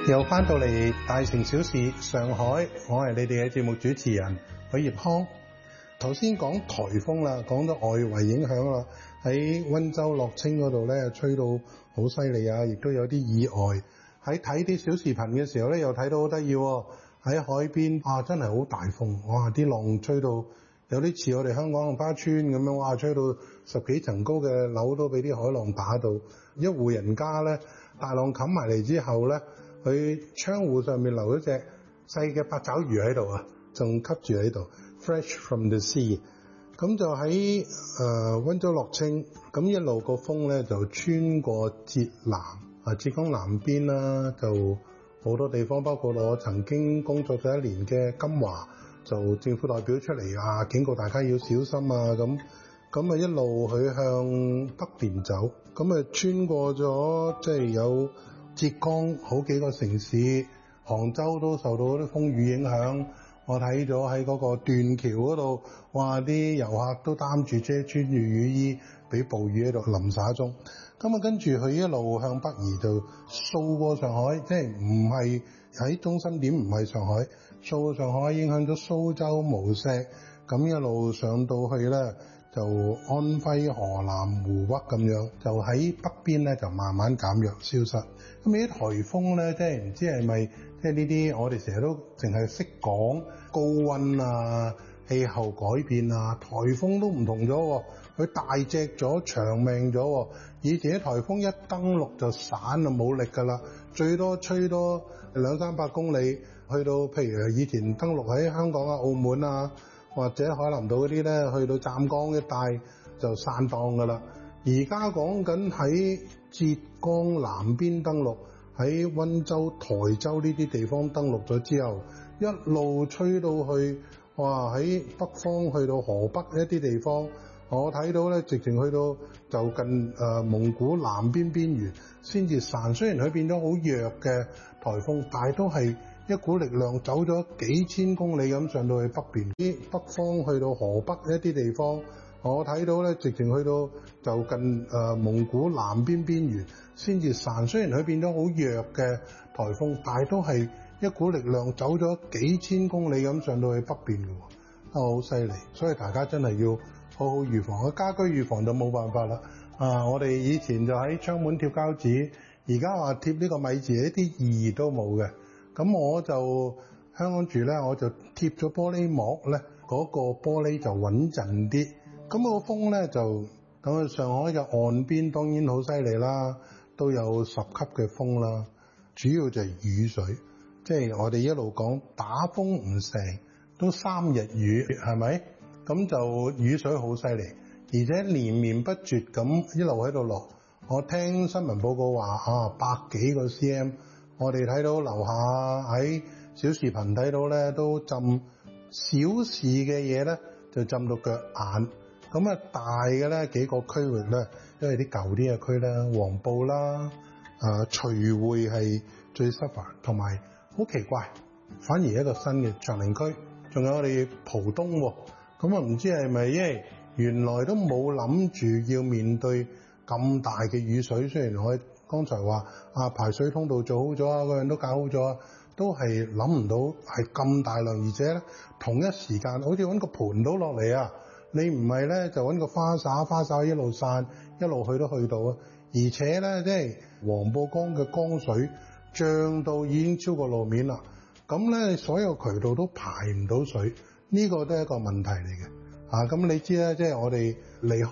又翻到嚟大城小事上海，我係你哋嘅節目主持人許業康。頭先講颱風啦，講到外圍影響啦，喺溫州樂清嗰度咧吹到好犀利啊，亦都有啲意外。喺睇啲小視頻嘅時候咧，又睇到好得意喎，喺海邊啊真係好大風，哇啲浪吹到有啲似我哋香港杏花村咁樣，哇吹到10幾層高嘅樓都俾啲海浪打到。一戶人家咧大浪冚埋嚟之後咧，佢窗戶上面留咗隻細嘅八爪魚喺度啊，仲吸住喺度 ，fresh from the sea。咁就喺溫州樂清，咁一路個風咧就穿過浙南啊，浙江南邊啦，就好多地方，包括我曾經工作咗1年嘅金華，就政府代表出嚟啊，警告大家要小心啊咁啊一路佢向北邊走，咁啊穿過咗即係有浙江好幾個城市，杭州都受到啲風雨影響。我睇咗喺嗰個斷橋嗰度，哇！啲遊客都擔住遮，穿住雨衣，俾暴雨喺度淋灑中。咁啊，跟住佢一路向北移，就掃過上海，即係唔係喺中心點，唔係上海，掃過上海影響咗蘇州、無錫，咁一路上到去咧，就安徽、河南、湖北咁樣，就喺北邊咧就慢慢減弱消失。咁呢啲颱風咧，即係唔知係咪即係呢啲我哋成日都淨係識講高溫啊、氣候改變啊，颱風都唔同咗喎，佢大隻咗、長命咗喎。以前啲颱風一登陸就散就冇力㗎啦，最多吹多200-300公里，去到譬如以前登陸喺香港啊、澳門啊，或者海南島嗰啲咧，去到湛江一帶就散檔㗎啦。而家講緊喺浙江南邊登陸，喺溫州、台州呢啲地方登陸咗之後，一路吹到去，哇！喺北方去到河北一啲地方，我睇到咧，直情去到就近蒙古南邊邊緣先至散。雖然佢變咗好弱嘅颱風，但係都係一股力量走咗幾千公里咁上到去北邊。啲北方去到河北一啲地方，我睇到咧，直情去到就近蒙古南邊邊緣先至散。雖然佢變咗好弱嘅颱風，但係都係一股力量走咗幾千公里咁上到去北邊嘅喎，好犀利。所以大家真係要好好預防，家居預防就冇辦法啦。我哋以前就喺窗門貼膠紙，而家話貼呢個米字，一啲意義都冇嘅。咁我就香港住咧，我就貼咗玻璃膜咧，嗰個玻璃就穩陣啲。咁個風咧就咁啊，上海嘅岸邊當然好犀利啦，都有10級嘅風啦。主要就係雨水，即係我哋一路講打風唔成都3日雨，係咪？咁就雨水好犀利，而且連綿不絕咁一路喺度落。我聽新聞報告話100幾個 cm， 我哋睇到樓下喺小視頻睇到咧都浸，小事嘅嘢咧就浸到腳眼。咁啊大嘅咧幾個區域咧，因為啲舊啲嘅區咧，黃埔啦、徐匯係最 suffer， 同埋好奇怪，反而一個新嘅長寧區，仲有我哋浦東喎。咁啊唔知係咪因為原來都冇諗住要面對咁大嘅雨水，雖然我剛才話排水通道做好咗啊，嗰樣都搞好咗，都係諗唔到係咁大量，而且咧同一時間好似揾個盤倒落嚟啊！你唔係咧就揾個花灑一路散，一路去都去到啊！而且咧即係黃埔江嘅江水漲到已經超過路面啦，咁咧所有渠道都排唔到水，呢個都係一個問題嚟嘅。咁你知咧，即係我哋離開